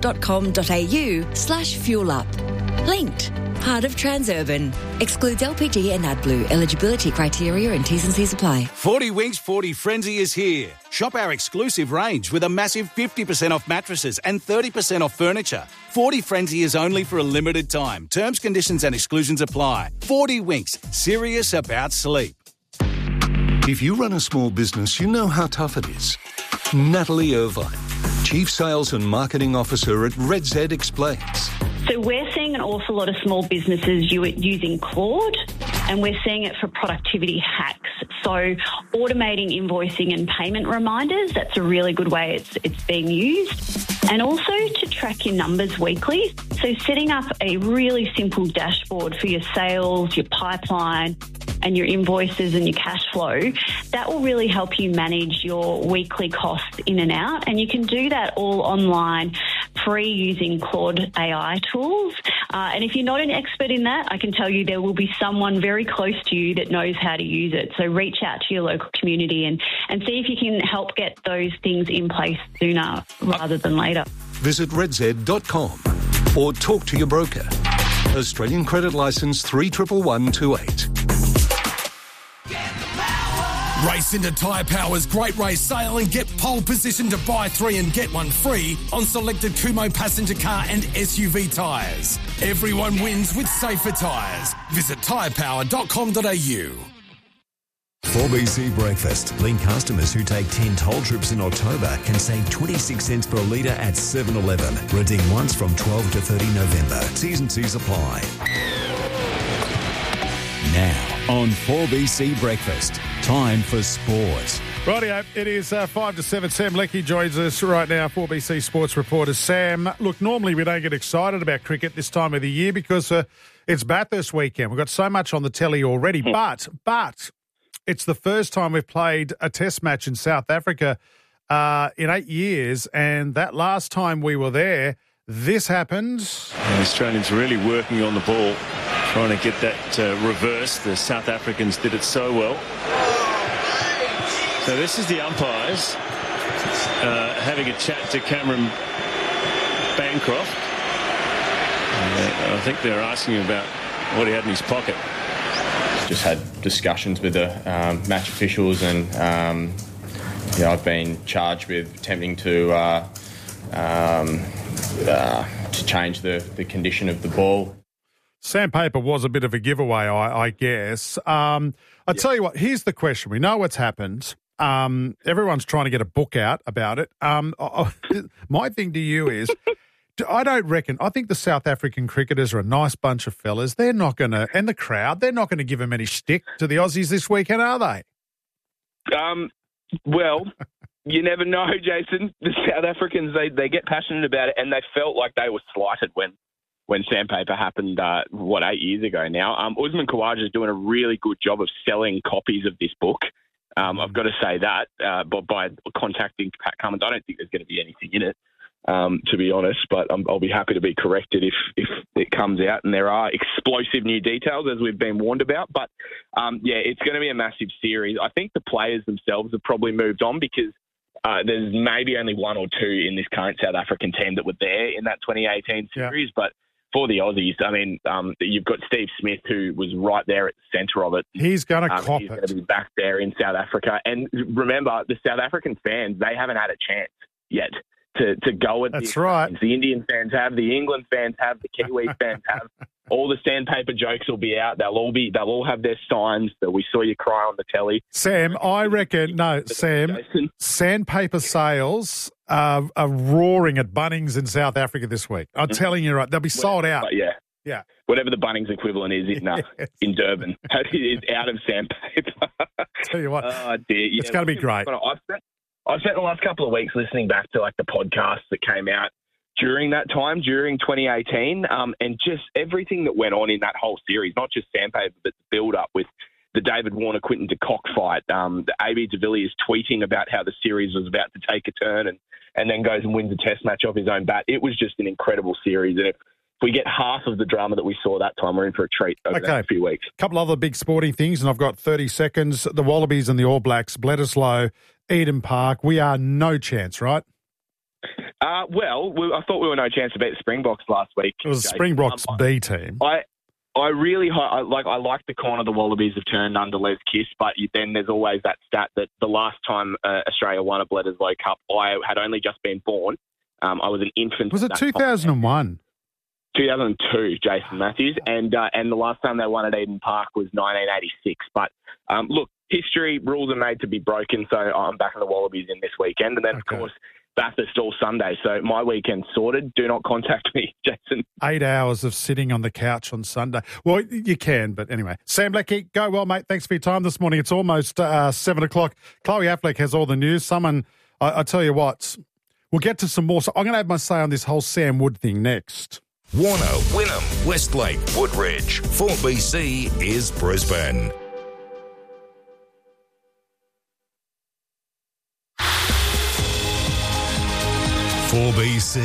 [SPEAKER 2] linked.com.au/fuelup. Linked, part of Transurban. Excludes LPG and AdBlue. Eligibility criteria and T's and C's apply.
[SPEAKER 22] 40 Winks 40 Frenzy is here. Shop our exclusive range with a massive 50% off mattresses and 30% off furniture. 40 Frenzy is only for a limited time. Terms, conditions and exclusions apply. 40 Winks, serious about sleep.
[SPEAKER 23] If you run a small business, you know how tough it is. Natalie Irvine, Chief Sales and Marketing Officer at Red Z, explains.
[SPEAKER 24] So we're seeing an awful lot of small businesses using Claude, and we're seeing it for productivity hacks. So automating invoicing and payment reminders, that's a really good way it's being used. And also to track your numbers weekly. So setting up a really simple dashboard for your sales, your pipeline, and your invoices and your cash flow, that will really help you manage your weekly costs in and out. And you can do that all online, free, using Claude AI tools. And if you're not an expert in that, I can tell you there will be someone very close to you that knows how to use it. So reach out to your local community and see if you can help get those things in place sooner rather than later.
[SPEAKER 23] Visit redz.com or talk to your broker. Australian Credit Licence 311128.
[SPEAKER 25] Race into Tyre Power's Great Race Sale and get pole position to buy 3 and get 1 free on selected Kumho passenger car and SUV tyres. Everyone wins with safer tyres. Visit tyrepower.com.au.
[SPEAKER 3] 4BC Breakfast. Link customers who take 10 toll trips in October can save 26 cents per litre at 7-Eleven. Redeem once from 12 to 30 November. T's and C's apply. Now on 4BC Breakfast, Time for sport.
[SPEAKER 1] Rightio, it is 5 to 7. Sam Leckie joins us right now, 4BC Sports reporter. Sam, look, normally we don't get excited about cricket this time of the year because it's Bathurst weekend. We've got so much on the telly already, but it's the first time we've played a test match in South Africa in 8 years, and that last time we were there, this happened.
[SPEAKER 5] The Australians really working on the ball, trying to get that reverse. The South Africans did it so well. So this is the umpires having a chat to Cameron Bancroft. I think they're asking him about what he had in his pocket.
[SPEAKER 6] Just had discussions with the match officials, and I've been charged with attempting to change the condition of the ball.
[SPEAKER 1] Sandpaper was a bit of a giveaway, I guess. I tell you what, here's the question. We know what's happened. Everyone's trying to get a book out about it. My thing to you is, I think the South African cricketers are a nice bunch of fellas. They're not going to, and the crowd, they're not going to give them any stick to the Aussies this weekend, are they?
[SPEAKER 7] Well, you never know, Jason. The South Africans, they get passionate about it, and they felt like they were slighted when Sandpaper happened, 8 years ago now. Usman Khawaja is doing a really good job of selling copies of this book. I've got to say that, but by contacting Pat Cummins, I don't think there's going to be anything in it, to be honest, but I'll be happy to be corrected if it comes out and there are explosive new details, as we've been warned about. But, it's going to be a massive series. I think the players themselves have probably moved on because there's maybe only one or two in this current South African team that were there in that 2018 series, but for the Aussies, I mean, you've got Steve Smith, who was right there at the centre of it.
[SPEAKER 1] He's going to cop
[SPEAKER 7] He's
[SPEAKER 1] it.
[SPEAKER 7] going to be back there in South Africa. And remember, the South African fans, they haven't had a chance yet to go at
[SPEAKER 1] That's
[SPEAKER 7] the
[SPEAKER 1] right.
[SPEAKER 7] fans. The Indian fans have, the England fans have, the Kiwi fans have. All the Sandpaper jokes will be out. They'll all have their signs that we saw you cry on the telly.
[SPEAKER 1] Sam, I reckon, Sandpaper sales are roaring at Bunnings in South Africa this week. I'm telling you, right, they'll be sold out. Yeah.
[SPEAKER 7] Whatever the Bunnings equivalent is in Durban. It's out of Sandpaper.
[SPEAKER 1] Tell you what,
[SPEAKER 7] oh, dear.
[SPEAKER 1] it's going to be great.
[SPEAKER 7] I've spent the last couple of weeks listening back to the podcasts that came out during that time, during 2018, and just everything that went on in that whole series, not just Sandpaper, but the build-up with the David Warner Quinton de Kock fight. The AB de Villiers tweeting about how the series was about to take a turn and then goes and wins a test match off his own bat. It was just an incredible series, and if we get half of the drama that we saw that time, we're in for a treat over the next few weeks.
[SPEAKER 1] A couple other big sporting things, and I've got 30 seconds. The Wallabies and the All Blacks, Bledisloe, Eden Park. We are no chance, right?
[SPEAKER 7] I thought we were no chance to beat the Springboks last week.
[SPEAKER 1] It was the Springboks B team.
[SPEAKER 7] I really I like the corner the Wallabies have turned under Les Kiss, but then there's always that stat that the last time Australia won a Bledisloe Cup, I had only just been born. I was an infant.
[SPEAKER 1] Was it 2001?
[SPEAKER 7] 2002, Jason Matthews, and the last time they won at Eden Park was 1986. But look, history rules are made to be broken, so I'm backing the Wallabies in this weekend, and then of course Bathurst all Sunday. So my weekend's sorted. Do not contact me, Jason.
[SPEAKER 1] 8 hours of sitting on the couch on Sunday. Well, you can, but anyway. Sam Leckie, go well, mate. Thanks for your time this morning. It's almost 7 o'clock. Chloe Affleck has all the news. I tell you what, we'll get to some more. So I'm going to have my say on this whole Sam Wood thing next.
[SPEAKER 8] Warner, Wynnum, Westlake, Woodridge. 4BC is Brisbane. BC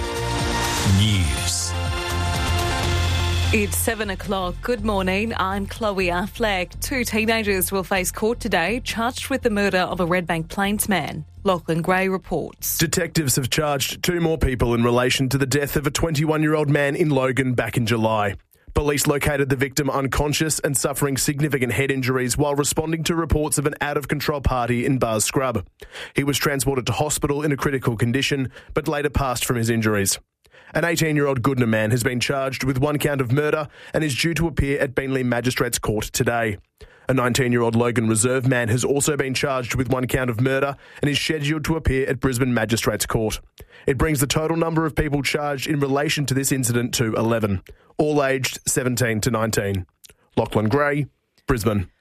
[SPEAKER 8] News.
[SPEAKER 4] It's 7 o'clock. Good morning. I'm Chloe Affleck. 2 teenagers will face court today, charged with the murder of a Redbank Plains man. Lachlan Gray reports.
[SPEAKER 9] Detectives have charged 2 more people in relation to the death of a 21-year-old man in Logan back in July. Police located the victim unconscious and suffering significant head injuries while responding to reports of an out-of-control party in Bars Scrub. He was transported to hospital in a critical condition, but later passed from his injuries. An 18-year-old Goodna man has been charged with 1 count of murder and is due to appear at Beenleigh Magistrates Court today. A 19-year-old Logan Reserve man has also been charged with 1 count of murder and is scheduled to appear at Brisbane Magistrates Court. It brings the total number of people charged in relation to this incident to 11, all aged 17 to 19. Lachlan Gray, Brisbane.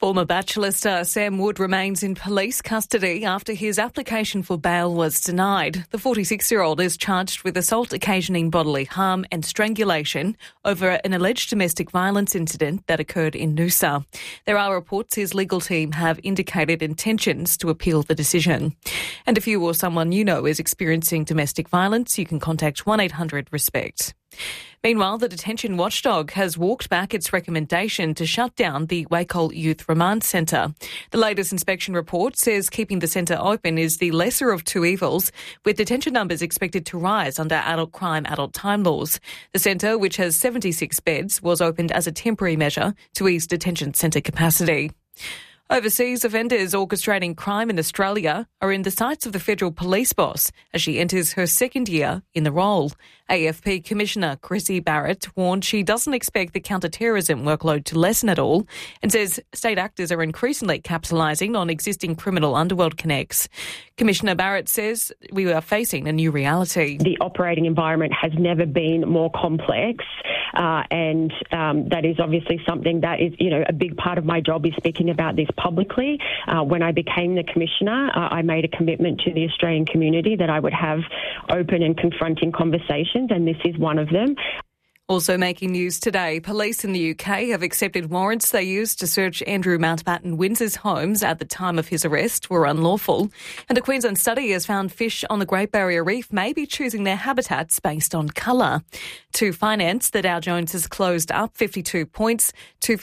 [SPEAKER 4] Former Bachelor star Sam Wood remains in police custody after his application for bail was denied. The 46-year-old is charged with assault occasioning bodily harm and strangulation over an alleged domestic violence incident that occurred in Noosa. There are reports his legal team have indicated intentions to appeal the decision. And if you or someone you know is experiencing domestic violence, you can contact 1-800-RESPECT. Meanwhile, the detention watchdog has walked back its recommendation to shut down the Wacol Youth Remand Centre. The latest inspection report says keeping the centre open is the lesser of two evils, with detention numbers expected to rise under adult crime, adult time laws. The centre, which has 76 beds, was opened as a temporary measure to ease detention centre capacity. Overseas offenders orchestrating crime in Australia are in the sights of the federal police boss as she enters her second year in the role. AFP Commissioner Chrissy Barrett warned she doesn't expect the counter-terrorism workload to lessen at all and says state actors are increasingly capitalising on existing criminal underworld connects. Commissioner Barrett says we are facing a new reality.
[SPEAKER 10] The operating environment has never been more complex and that is obviously something that is, a big part of my job is speaking about this publicly. When I became the Commissioner, I made a commitment to the Australian community that I would have open and confronting conversations, and this is one of them.
[SPEAKER 4] Also making news today, police in the UK have accepted warrants they used to search Andrew Mountbatten Windsor's homes at the time of his arrest were unlawful. And a Queensland study has found fish on the Great Barrier Reef may be choosing their habitats based on colour. To finance, the Dow Jones has closed up 52 points to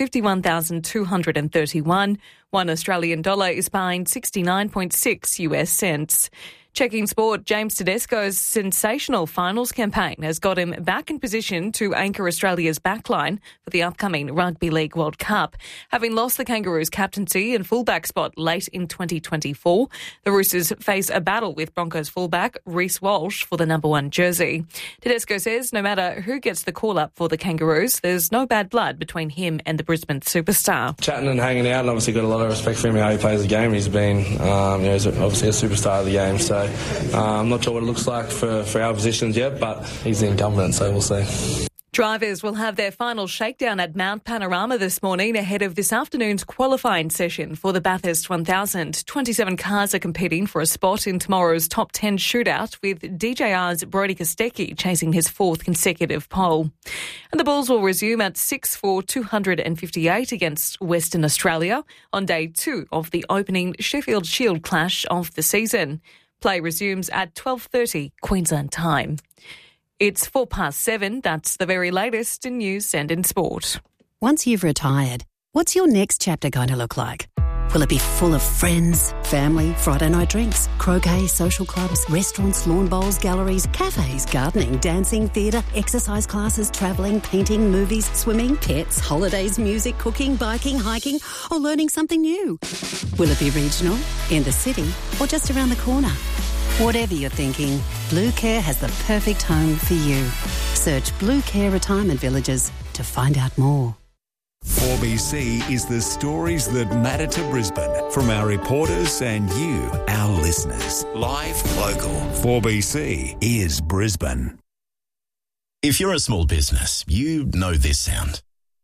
[SPEAKER 4] 51,231. $1 Australian is buying 69.6 US cents. Checking sport, James Tedesco's sensational finals campaign has got him back in position to anchor Australia's backline for the upcoming Rugby League World Cup. Having lost the Kangaroos' captaincy and fullback spot late in 2024, the Roosters face a battle with Broncos fullback Reece Walsh for the number 1 jersey. Tedesco says no matter who gets the call-up for the Kangaroos, there's no bad blood between him and the Brisbane superstar.
[SPEAKER 12] Chatting and hanging out, and obviously got a lot of respect for him and how he plays the game. He's been, he's obviously a superstar of the game, so I'm not sure what it looks like for our positions yet, but he's the incumbent, so we'll see.
[SPEAKER 4] Drivers will have their final shakedown at Mount Panorama this morning ahead of this afternoon's qualifying session for the Bathurst 1000. 27 cars are competing for a spot in tomorrow's top 10 shootout, with DJR's Brody Kostecki chasing his 4th consecutive pole. And the Bulls will resume at 6 for 258 against Western Australia on day 2 of the opening Sheffield Shield clash of the season. Play resumes at 12:30 Queensland time. It's 7:04. That's the very latest in news and in sport.
[SPEAKER 13] Once you've retired, what's your next chapter going to look like? Will it be full of friends, family, Friday night drinks, croquet, social clubs, restaurants, lawn bowls, galleries, cafes, gardening, dancing, theatre, exercise classes, travelling, painting, movies, swimming, pets, holidays, music, cooking, biking, hiking, or learning something new? Will it be regional, in the city, or just around the corner? Whatever you're thinking, Blue Care has the perfect home for you. Search Blue Care Retirement Villages to find out more.
[SPEAKER 3] 4BC is the stories that matter to Brisbane from our reporters and you, our listeners. Live, local. 4BC is Brisbane.
[SPEAKER 14] If you're a small business, you know this sound.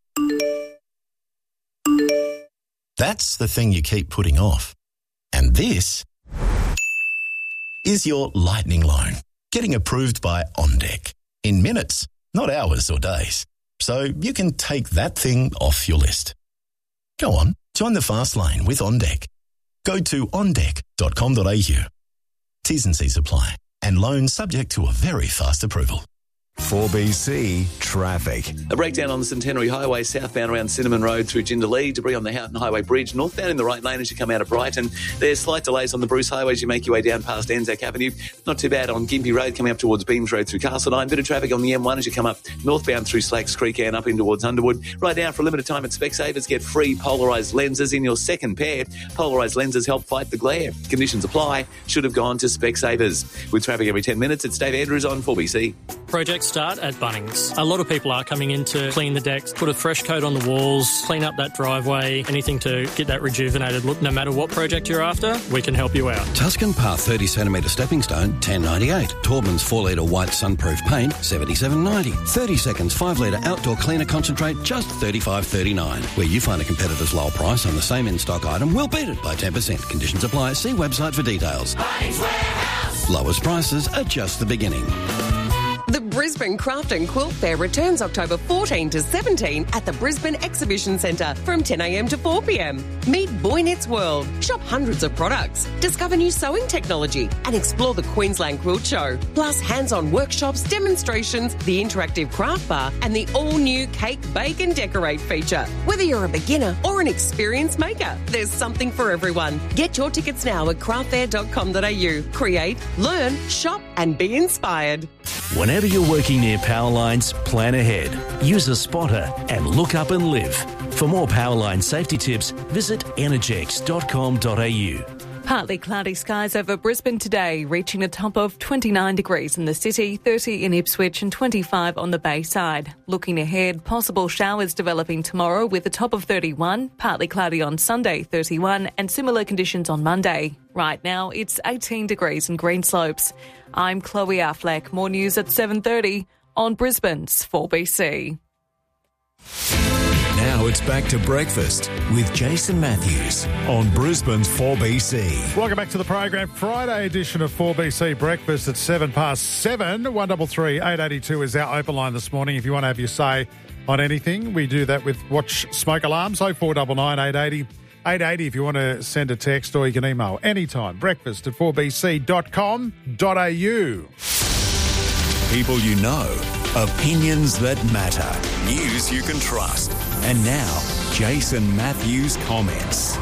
[SPEAKER 14] That's the thing you keep putting off. And this is your lightning loan, getting approved by OnDeck. In minutes, not hours or days. So you can take that thing off your list. Go on, join the fast lane with OnDeck. Go to ondeck.com.au. T's and C's apply, and loans subject to a very fast approval.
[SPEAKER 3] 4BC Traffic.
[SPEAKER 11] A breakdown on the Centenary Highway, southbound around Cinnamon Road through Jindalee. Debris on the Houghton Highway Bridge, northbound in the right lane as you come out of Brighton. There's slight delays on the Bruce Highway as you make your way down past Anzac Avenue. Not too bad on Gympie Road coming up towards Beams Road through Castledine. Bit of traffic on the M1 as you come up northbound through Slacks Creek and up in towards Underwood. Right now, for a limited time at Specsavers, get free polarised lenses in your second pair. Polarised lenses help fight the glare. Conditions apply. Should have gone to Specsavers. With traffic every 10 minutes, it's Dave Andrews on 4BC.
[SPEAKER 15] projects start at Bunnings. A lot of people are coming in to clean the decks, put a fresh coat on the walls, clean up that driveway, anything to get that rejuvenated look. No matter what project you're after, we can help you out.
[SPEAKER 16] Tuscan Path 30cm stepping stone, $10.98. Taubman's 4-litre white sunproof paint, $77.90. 30 seconds 5-litre outdoor cleaner concentrate, just $35.39. Where you find a competitor's lower price on the same in-stock item, we'll beat it by 10%. Conditions apply. See website for details.
[SPEAKER 17] Bunnings Warehouse.
[SPEAKER 16] Lowest prices are just the beginning.
[SPEAKER 18] The Brisbane Craft and Quilt Fair returns October 14 to 17 at the Brisbane Exhibition Centre from 10 a.m. to 4 p.m. Meet Boy Knits World, shop hundreds of products, discover new sewing technology and explore the Queensland Quilt Show. Plus hands-on workshops, demonstrations, the interactive craft bar and the all-new Cake, Bake and Decorate feature. Whether you're a beginner or an experienced maker, there's something for everyone. Get your tickets now at craftfair.com.au. Create, learn, shop and be inspired.
[SPEAKER 20] Whenever you're working near power lines, plan ahead. Use a spotter and look up and live. For more powerline safety tips, visit energex.com.au.
[SPEAKER 4] Partly cloudy skies over Brisbane today, reaching a top of 29 degrees in the city, 30 in Ipswich and 25 on the Bayside. Looking ahead, possible showers developing tomorrow with a top of 31, partly cloudy on Sunday, 31, and similar conditions on Monday. Right now, it's 18 degrees in Greenslopes. I'm Chloe Affleck. More news at 7:30 on Brisbane's 4BC.
[SPEAKER 3] Now it's back to breakfast with Jason Matthews on Brisbane's 4BC.
[SPEAKER 1] Welcome back to the program. Friday edition of 4BC Breakfast at 7 past 7. 1338 882 is our open line this morning. If you want to have your say on anything, we do that with Watch Smoke Alarms, 0499 880 880 if you want to send a text, or you can email anytime. Breakfast at 4bc.com.au.
[SPEAKER 3] People you know, opinions that matter, news you can trust. And now, Jason Matthews comments.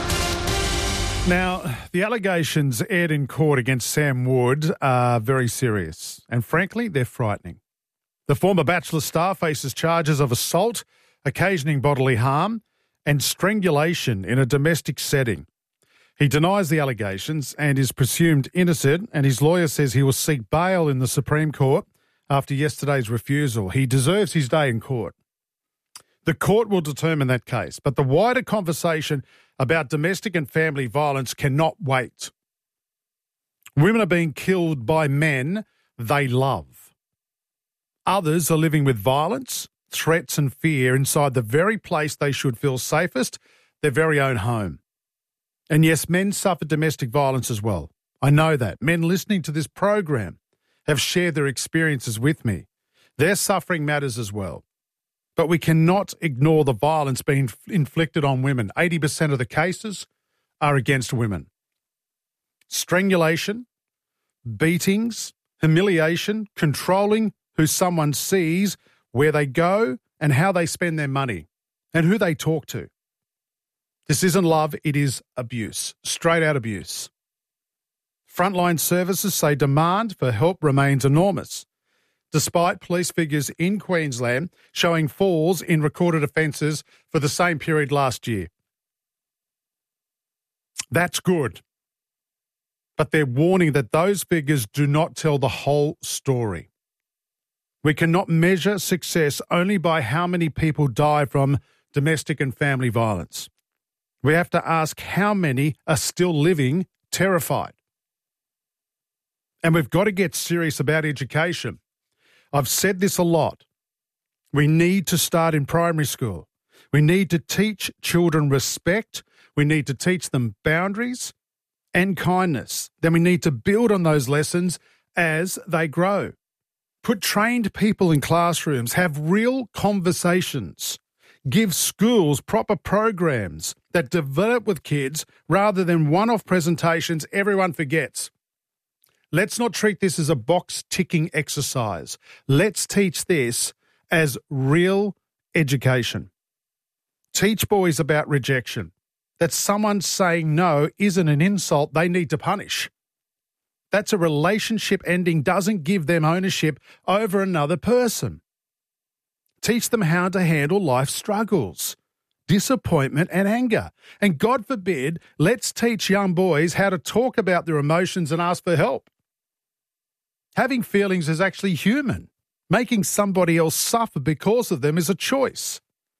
[SPEAKER 1] Now, the allegations aired in court against Sam Wood are very serious, and frankly, they're frightening. The former Bachelor star faces charges of assault, occasioning bodily harm, and strangulation in a domestic setting. He denies the allegations and is presumed innocent, and his lawyer says he will seek bail in the Supreme Court after yesterday's refusal. He deserves his day in court. The court will determine that case, but the wider conversation about domestic and family violence cannot wait. Women are being killed by men they love. Others are living with violence, threats and fear inside the very place they should feel safest, their very own home. And yes, men suffer domestic violence as well. I know that. Men listening to this program have shared their experiences with me. Their suffering matters as well. But we cannot ignore the violence being inflicted on women. 80% of the cases are against women. Strangulation, beatings, humiliation, controlling who someone sees, where they go and how they spend their money and who they talk to. This isn't love, it is abuse, straight out abuse. Frontline services say demand for help remains enormous, despite police figures in Queensland showing falls in recorded offences for the same period last year. That's good. But they're warning that those figures do not tell the whole story. We cannot measure success only by how many people die from domestic and family violence. We have to ask how many are still living terrified. And we've got to get serious about education. I've said this a lot. We need to start in primary school. We need to teach children respect. We need to teach them boundaries and kindness. Then we need to build on those lessons as they grow. Put trained people in classrooms, have real conversations. Give schools proper programs that develop with kids rather than one-off presentations everyone forgets. Let's not treat this as a box-ticking exercise. Let's teach this as real education. Teach boys about rejection, that someone saying no isn't an insult they need to punish. That's a relationship ending doesn't give them ownership over another person. Teach them how to handle life's struggles, disappointment and anger. And God forbid, let's teach young boys how to talk about their emotions and ask for help. Having feelings is actually human. Making somebody else suffer because of them is a choice.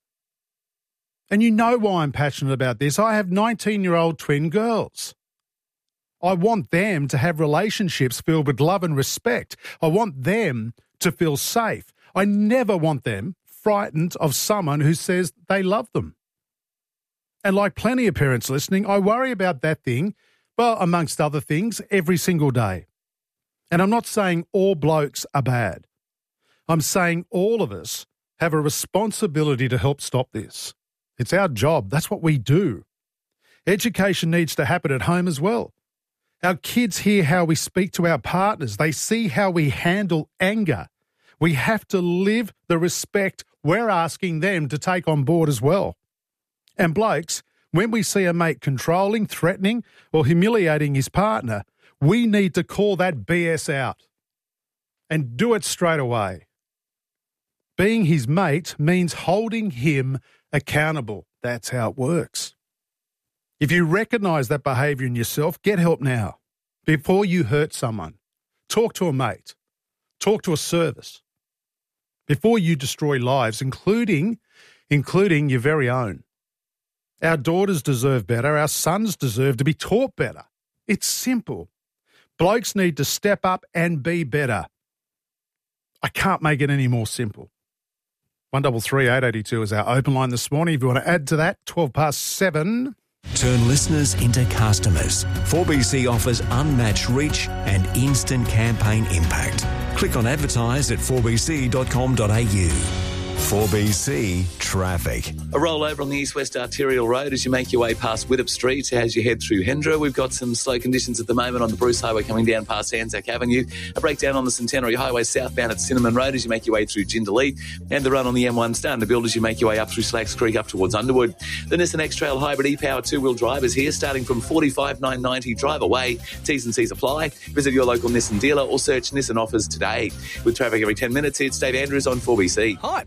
[SPEAKER 1] And you know why I'm passionate about this. I have 19-year-old twin girls. I want them to have relationships filled with love and respect. I want them to feel safe. I never want them frightened of someone who says they love them. And like plenty of parents listening, I worry about that thing, well, amongst other things, every single day. And I'm not saying all blokes are bad. I'm saying all of us have a responsibility to help stop this. It's our job. That's what we do. Education needs to happen at home as well. Our kids hear how we speak to our partners. They see how we handle anger. We have to live the respect we're asking them to take on board as well. And blokes, when we see a mate controlling, threatening, or humiliating his partner, we need to call that BS out and do it straight away. Being his mate means holding him accountable. That's how it works. If you recognise that behaviour in yourself, get help now. Before you hurt someone, talk to a mate, talk to a service. Before you destroy lives, including your very own. Our daughters deserve better. Our sons deserve to be taught better. It's simple. Blokes need to step up and be better. I can't make it any more simple. 133 882 is our open line this morning. If you want to add to that, 7:12.
[SPEAKER 3] Turn listeners into customers. 4BC offers unmatched reach and instant campaign impact. Click on advertise at 4bc.com.au. 4BC Traffic.
[SPEAKER 11] A rollover on the east-west arterial road as you make your way past Widdop Street as you head through Hendra. We've got some slow conditions at the moment on the Bruce Highway coming down past Anzac Avenue. A breakdown on the Centenary Highway southbound at Cinnamon Road as you make your way through Jindalee. And the run on the M1 starting to build as you make your way up through Slacks Creek up towards Underwood. The Nissan X-Trail Hybrid e-Power two-wheel drive is here starting from $45,990 drive away. T's and C's apply. Visit your local Nissan dealer or search Nissan offers today. With traffic every 10 minutes, it's Dave Andrews on 4BC.
[SPEAKER 2] Hi.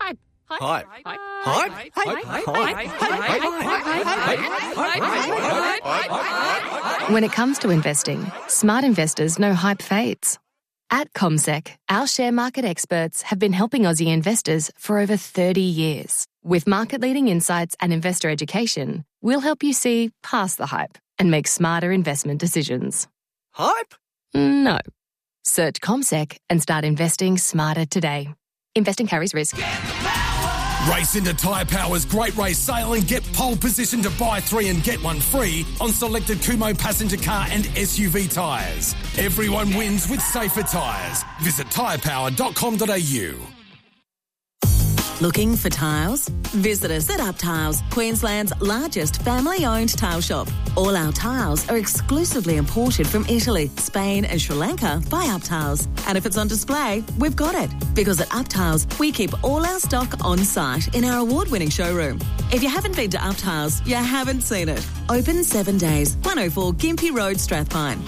[SPEAKER 17] When it comes to investing, smart investors know hype fades. At CommSec, our share market experts have been helping Aussie investors for over 30 years. With market-leading insights and investor education, we'll help you see past the hype and make smarter investment decisions.
[SPEAKER 2] Hype?
[SPEAKER 17] No. Search CommSec and start investing smarter today. Investing carries risk.
[SPEAKER 25] Race into Tyre Power's Great Race Sale and get pole position to buy 3 and get 1 free on selected Kumo passenger car and SUV tyres. Everyone wins with safer tyres. Visit tyrepower.com.au.
[SPEAKER 19] Looking for tiles? Visit us at Up Tiles, Queensland's largest family-owned tile shop. All our tiles are exclusively imported from Italy, Spain and Sri Lanka by Up Tiles. And if it's on display, we've got it. Because at Up Tiles, we keep all our stock on site in our award-winning showroom. If you haven't been to Up Tiles, you haven't seen it. Open 7 days, 104 Gympie Road, Strathpine.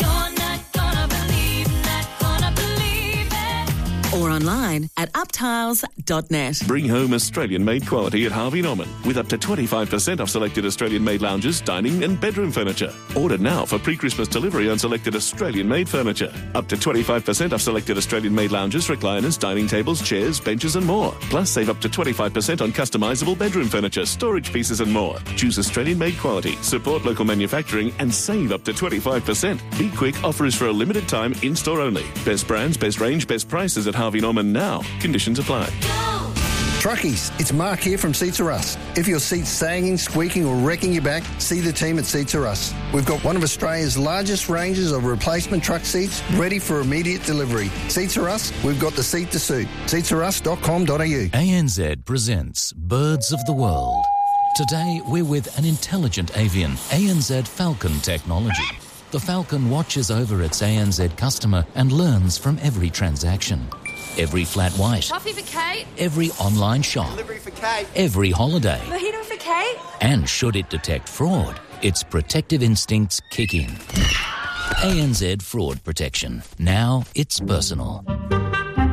[SPEAKER 19] Or online at uptiles.net.
[SPEAKER 21] Bring home Australian-made quality at Harvey Norman with up to 25% off selected Australian-made lounges, dining and bedroom furniture. Order now for pre-Christmas delivery on selected Australian-made furniture. Up to 25% off selected Australian-made lounges, recliners, dining tables, chairs, benches and more. Plus save up to 25% on customisable bedroom furniture, storage pieces and more. Choose Australian-made quality, support local manufacturing and save up to 25%. Be quick, offer is for a limited time, in-store only. Best brands, best range, best prices at Harvey Norman now. Conditions apply.
[SPEAKER 22] Truckies, it's Mark here from Seats R Us. If your seat's sagging, squeaking or wrecking your back, see the team at Seats R Us. We've got one of Australia's largest ranges of replacement truck seats ready for immediate delivery. Seats R Us, we've got the seat to suit. seatsrus.com.au.
[SPEAKER 26] ANZ presents Birds of the World. Today we're with an intelligent avian, ANZ Falcon technology. The Falcon watches over its ANZ customer and learns from every transaction. Every flat white.
[SPEAKER 27] Coffee for Kate.
[SPEAKER 26] Every online shop.
[SPEAKER 27] Delivery for Kate.
[SPEAKER 26] Every holiday.
[SPEAKER 27] Mojito for Kate.
[SPEAKER 26] And should it detect fraud, its protective instincts kick in. ANZ Fraud Protection. Now it's personal.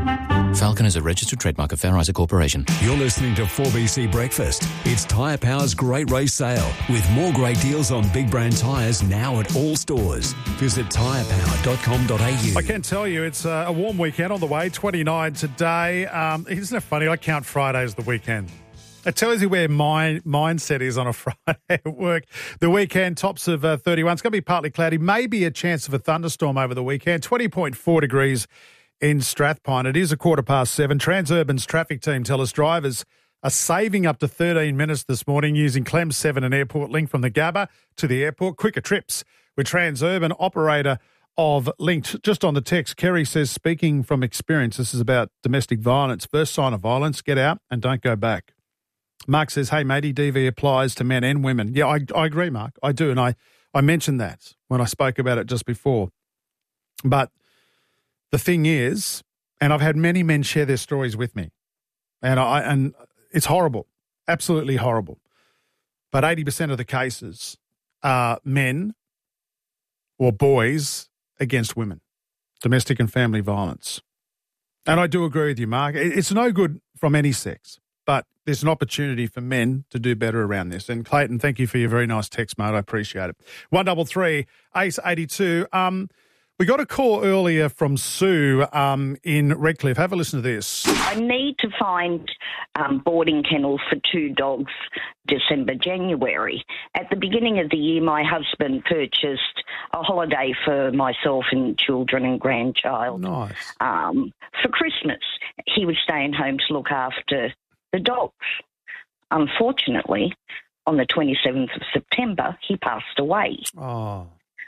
[SPEAKER 26] Falcon is a registered trademark of Fair Isaac Corporation.
[SPEAKER 3] You're listening to 4BC Breakfast. It's Tyre Power's Great Race Sale with more great deals on big brand tyres now at all stores. Visit tyrepower.com.au.
[SPEAKER 1] I can tell you it's a warm weekend on the way, 29 today. Isn't it funny? I count Friday as the weekend. It tells you where my mindset is on a Friday at work. The weekend, tops of 31. It's going to be partly cloudy, maybe a chance of a thunderstorm over the weekend. 20.4 degrees in Strathpine. It is 7:15. Transurban's traffic team tell us drivers are saving up to 13 minutes this morning using Clem 7 and Airport Link from the Gabba to the airport. Quicker trips with Transurban, operator of Linked. Just on the text, Kerry says, speaking from experience, this is about domestic violence. First sign of violence, get out and don't go back. Mark says, hey, matey, DV applies to men and women. Yeah, I agree, Mark. I do. And I mentioned that when I spoke about it just before. But the thing is, and I've had many men share their stories with me, and it's horrible, absolutely horrible. But 80% of the cases are men or boys against women, domestic and family violence. And I do agree with you, Mark. It's no good from any sex. But there's an opportunity for men to do better around this. And Clayton, thank you for your very nice text, mate. I appreciate it. 133 882. We got a call earlier from Sue in Redcliffe. Have a listen to this.
[SPEAKER 2] I need to find boarding kennels for 2 dogs December, January. At the beginning of the year, my husband purchased a holiday for myself and children and grandchild.
[SPEAKER 1] Nice.
[SPEAKER 2] For Christmas, he was staying home to look after the dogs. Unfortunately, on the 27th of September, he passed away.
[SPEAKER 1] Oh.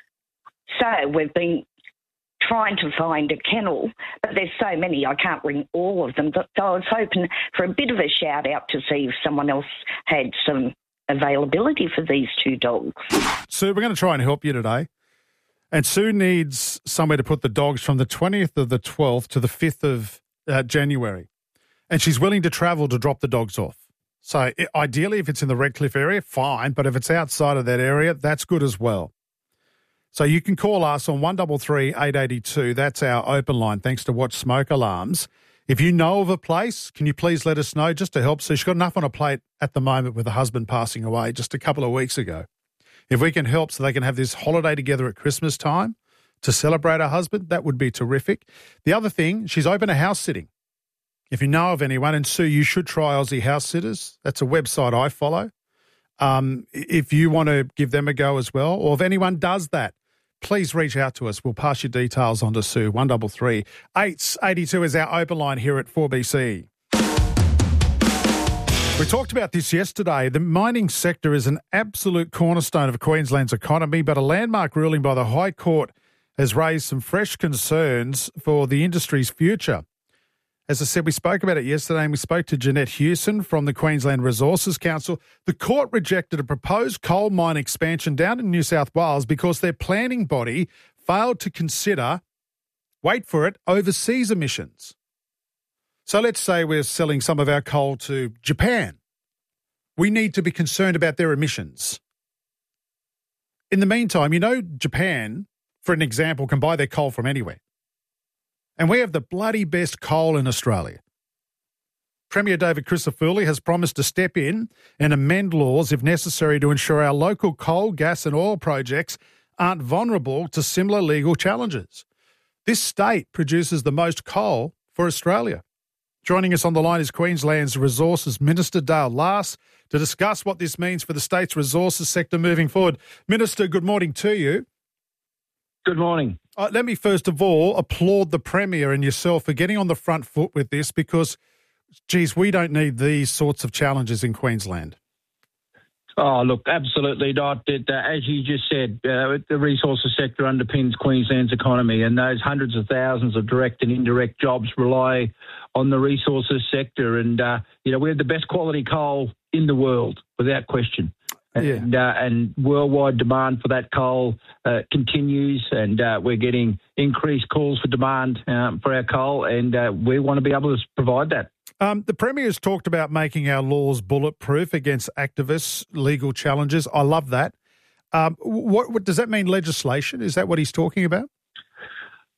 [SPEAKER 2] So we've been trying to find a kennel, but there's so many, I can't ring all of them. So I was hoping for a bit of a shout out to see if someone else had some availability for these 2 dogs.
[SPEAKER 1] Sue, we're going to try and help you today. And Sue needs somewhere to put the dogs from the 20th of the 12th to the 5th of January. And she's willing to travel to drop the dogs off. So ideally, if it's in the Redcliffe area, fine. But if it's outside of that area, that's good as well. So you can call us on 133 882. That's our open line, thanks to Watch Smoke Alarms. If you know of a place, can you please let us know just to help? So she's got enough on a plate at the moment with her husband passing away just a couple of weeks ago. If we can help so they can have this holiday together at Christmas time to celebrate her husband, that would be terrific. The other thing, she's open to house sitting. If you know of anyone, and Sue, you should try Aussie House Sitters. That's a website I follow. If you want to give them a go as well, or if anyone does that, please reach out to us. We'll pass your details on to Sue. 133 882 is our open line here at 4BC. We talked about this yesterday. The mining sector is an absolute cornerstone of Queensland's economy, but a landmark ruling by the High Court has raised some fresh concerns for the industry's future. As I said, we spoke about it yesterday, and we spoke to Jeanette Hewson from the Queensland Resources Council. The court rejected a proposed coal mine expansion down in New South Wales because their planning body failed to consider, wait for it, overseas emissions. So let's say we're selling some of our coal to Japan. We need to be concerned about their emissions. In the meantime, Japan, for an example, can buy their coal from anywhere. And we have the bloody best coal in Australia. Premier David Crisafulli has promised to step in and amend laws if necessary to ensure our local coal, gas and oil projects aren't vulnerable to similar legal challenges. This state produces the most coal for Australia. Joining us on the line is Queensland's Resources Minister Dale Last to discuss what this means for the state's resources sector moving forward. Minister, good morning to you.
[SPEAKER 5] Good morning.
[SPEAKER 1] Let me first of all applaud the Premier and yourself for getting on the front foot with this because, geez, we don't need these sorts of challenges in Queensland.
[SPEAKER 5] Oh, look, absolutely not. As you just said, the resources sector underpins Queensland's economy, and those hundreds of thousands of direct and indirect jobs rely on the resources sector. And, we have the best quality coal in the world, without question. And worldwide demand for that coal continues, and we're getting increased calls for demand for our coal, and we want to be able to provide that.
[SPEAKER 1] The Premier has talked about making our laws bulletproof against activists' legal challenges. I love that. What does that mean, legislation? Is that what he's talking about?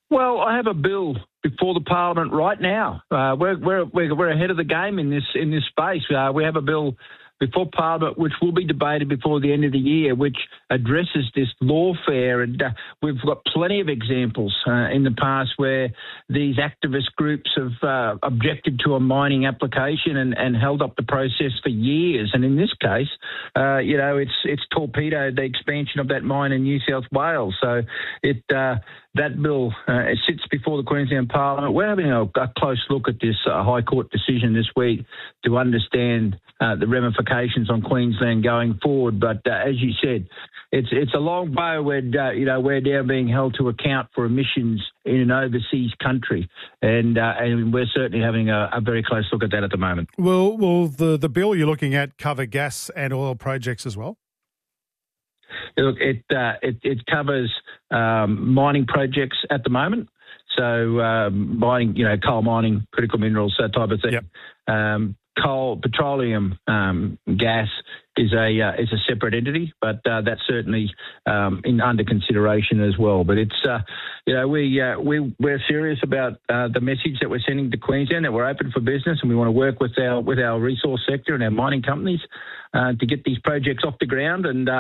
[SPEAKER 5] Well, I have a bill before the Parliament right now. We're ahead of the game in this space. We have a bill before Parliament, which will be debated before the end of the year, which addresses this lawfare. And we've got plenty of examples in the past where these activist groups have objected to a mining application and held up the process for years. And in this case, it's torpedoed the expansion of that mine in New South Wales. So that bill it sits before the Queensland Parliament. We're having a close look at this High Court decision this week to understand the ramifications on Queensland going forward. But as you said, it's a long bow where we're now being held to account for emissions in an overseas country, and we're certainly having a very close look at that at the moment.
[SPEAKER 1] Will the bill you're looking at cover gas and oil projects as well?
[SPEAKER 5] Look, it covers mining projects at the moment. So mining, coal mining, critical minerals, that type of thing. Yep. Coal, petroleum, gas is a separate entity, but that's certainly under consideration as well. But it's we're serious about the message that we're sending to Queensland, that we're open for business and we want to work with our resource sector and our mining companies to get these projects off the ground and